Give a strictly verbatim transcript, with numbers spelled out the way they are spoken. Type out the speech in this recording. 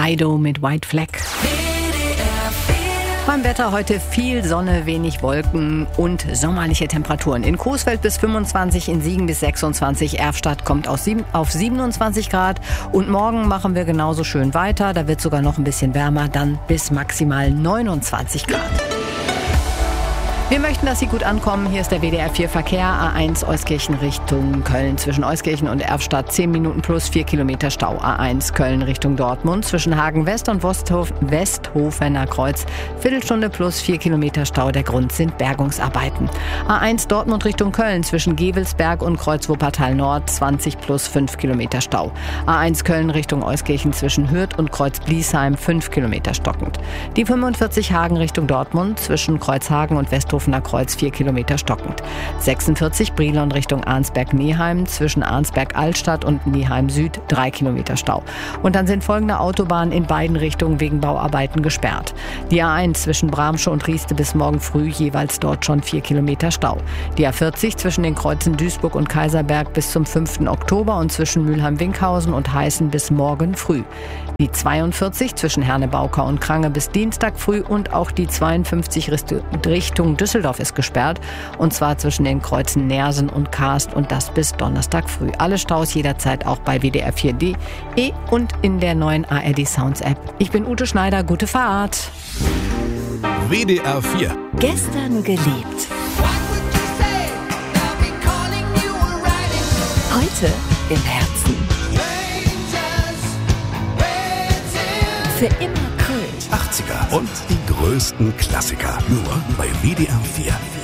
Dido mit White Flag. Beim Wetter heute viel Sonne, wenig Wolken und sommerliche Temperaturen. In Coesfeld bis fünfundzwanzig, in Siegen bis sechsundzwanzig, Erfstadt kommt auf siebenundzwanzig Grad. Und morgen machen wir genauso schön weiter. Da wird sogar noch ein bisschen wärmer, dann bis maximal neunundzwanzig Grad. Wir möchten, dass Sie gut ankommen. Hier ist der W D R vier Verkehr. A eins Euskirchen Richtung Köln. Zwischen Euskirchen und Erfstadt zehn Minuten plus vier Kilometer Stau. A eins Köln Richtung Dortmund. Zwischen Hagen West und Westhof, Westhofener Kreuz. Viertelstunde plus vier Kilometer Stau. Der Grund sind Bergungsarbeiten. A eins Dortmund Richtung Köln. Zwischen Gevelsberg und Kreuz Wuppertal Nord. zwanzig plus fünf Kilometer Stau. A eins Köln Richtung Euskirchen. Zwischen Hürth und Kreuz Bliesheim fünf Kilometer stockend. Die fünfundvierzig Hagen Richtung Dortmund. Zwischen Kreuzhagen und Westhofener Kreuz vier Kilometer stockend. sechsundvierzig Brilon Richtung Arnsberg-Neheim, zwischen Arnsberg-Altstadt und Neheim Süd drei Kilometer Stau. Und dann sind folgende Autobahnen in beiden Richtungen wegen Bauarbeiten gesperrt. Die A eins zwischen Bramsche und Rieste bis morgen früh jeweils dort schon vier Kilometer Stau. Die A vierzig zwischen den Kreuzen Duisburg und Kaiserberg bis zum fünften Oktober und zwischen Mülheim-Winkhausen und Heißen bis morgen früh. Die zweiundvierzig zwischen Herne-Baukau und Krange bis Dienstag früh und auch die zweiundfünfzig Richtung Düsseldorf ist gesperrt, und zwar zwischen den Kreuzen Nersen und Karst, und das bis Donnerstag früh. Alle Staus jederzeit auch bei W D R vier punkt de und in der neuen A R D Sounds App. Ich bin Ute Schneider, gute Fahrt. W D R vier. Gestern geliebt. Heute im Herzen. Für immer Kult. achtziger und die größten Klassiker. Nur bei W D R vier.